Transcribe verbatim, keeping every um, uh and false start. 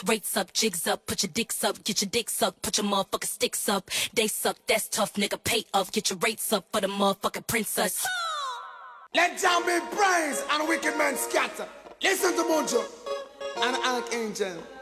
Rates up, jigs up, put your dicks up, get your dick sucked, put your motherfucking sticks up. They suck, that's tough, nigga, pay up, get your rates up for the motherfucking princess. Let down be praise and wicked men scatter. Listen to Mojo and Archangel.